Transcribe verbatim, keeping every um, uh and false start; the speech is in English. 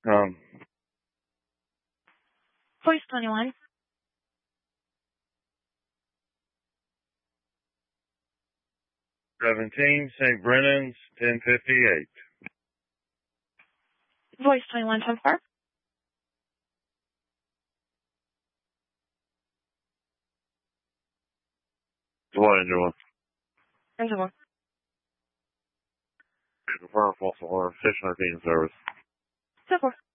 Um, Voice twenty-one. seventeen, Saint Brennan's, ten fifty-eight. Voice twenty-one, ten four. What are you doing? Reservoir. Confirm false alarm, station thirteen service. ten four.